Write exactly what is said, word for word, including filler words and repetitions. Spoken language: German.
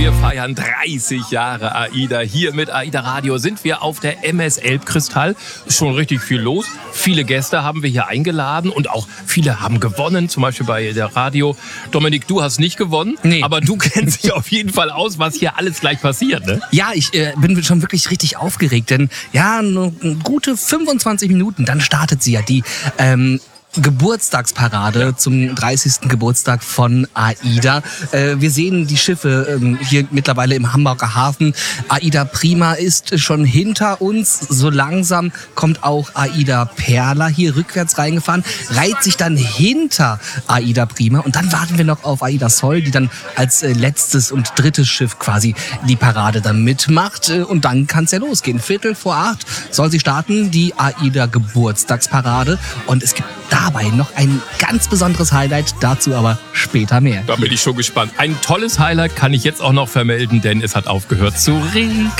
Wir feiern dreißig Jahre AIDA. Hier mit AIDA Radio sind wir auf der M S Elbkristall. Ist schon richtig viel los. Viele Gäste haben wir hier eingeladen und auch viele haben gewonnen, zum Beispiel bei der Radio. Dominik, du hast nicht gewonnen, nee. aber du kennst dich auf jeden Fall aus, was hier alles gleich passiert, ne? Ja, ich äh, bin schon wirklich richtig aufgeregt, denn ja, nur gute fünfundzwanzig Minuten, dann startet sie ja die ähm, Geburtstagsparade ja. zum dreißigsten Geburtstag von AIDA. Äh, wir sehen die Schiffe ähm, hier mittlerweile im Hamburger Hafen. AIDA Prima ist schon hinter uns. So langsam kommt auch AIDA Perla hier rückwärts reingefahren, reiht sich dann hinter AIDA Prima und dann warten wir noch auf AIDA Sol, die dann als äh, letztes und drittes Schiff quasi die Parade dann mitmacht. Äh, und dann kann es ja losgehen. Viertel vor acht soll sie starten, die AIDA Geburtstagsparade. Und es gibt dabei noch ein ganz besonderes Highlight, dazu aber später mehr. Da bin ich schon gespannt. Ein tolles Highlight kann ich jetzt auch noch vermelden, denn es hat aufgehört zu regnen.